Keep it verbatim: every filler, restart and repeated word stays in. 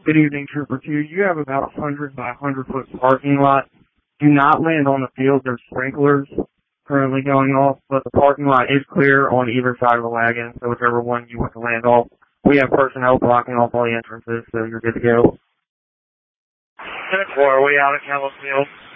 Good evening, Trooper two. You have about a one hundred by one hundred foot parking lot. Do not land on the field. There's sprinklers currently going off, but the parking lot is clear on either side of the wagon, so whichever one you want to land off. We have personnel blocking off all the entrances, so you're good to go. ten four, are we out at Campbell Field?